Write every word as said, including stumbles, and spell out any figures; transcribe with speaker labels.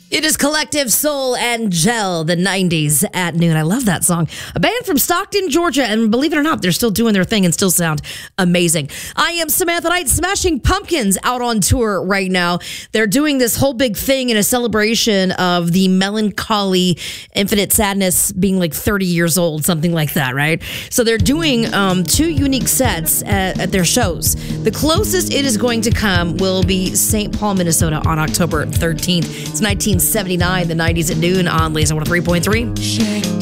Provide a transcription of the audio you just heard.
Speaker 1: It is Collective Soul and Gel, the nineties at noon. I love that song. A band from Stockton, Georgia, and believe it or not, they're still doing their thing and still sound amazing. I am Samantha Knight. Smashing Pumpkins out on tour right now. They're doing this whole big thing in a celebration of the melancholy, infinite sadness being like thirty years old, something like that, right? So they're doing um, two unique sets at, at their shows. The closest it is going to come will be Saint Paul, Minnesota on October thirteenth. It's nineteen seventy-nine, the nineties at noon on Laser one oh three point three.